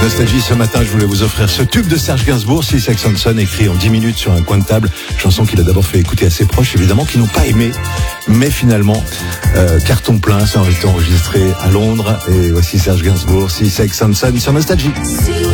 Nostalgie, ce matin, je voulais vous offrir ce tube de Serge Gainsbourg, Silly Sex and Son, écrit en 10 minutes sur un coin de table. Chanson qu'il a d'abord fait écouter à ses proches, évidemment, qui n'ont pas aimé. Mais finalement, carton plein, c'est enregistré à Londres. Et voici Serge Gainsbourg, Silly Sex and Son sur Nostalgie.